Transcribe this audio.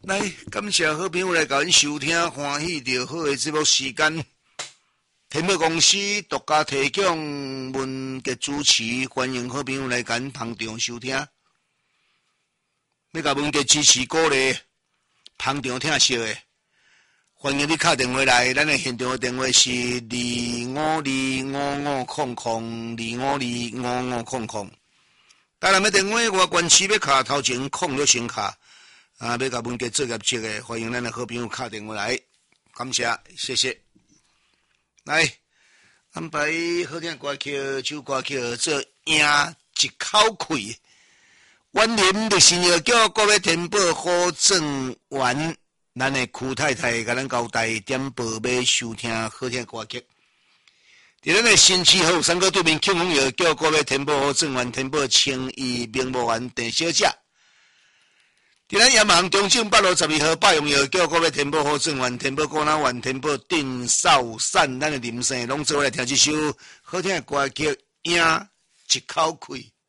来，感谢好朋友来甲阮收听，欢喜着好的节目时间。天宝公司独家提供文节主持，欢迎好朋友来甲阮捧场收听。要甲文节支持鼓励，捧场听惜的，欢迎你打电话来，咱的现场的电话是252500252500。当然，要电话外关市要卡头前空了先卡。要甲文节做业绩的，欢迎咱的好朋友打电话来，感谢，谢谢。来安排好听歌曲，首歌曲做赢一口气。晚年的生日叫各位天宝好正完，咱的曲太太甲咱交代点播要收听好听歌曲。伫咱的新气候三个对面庆丰药叫各位天宝好正完，天宝情谊名无完陈小姐。伫咱盐行中正8路12号百用药叫各位天宝好正完，天宝果然完，天宝定少散，咱的林生拢做来听这首好听的歌曲，赢一口气。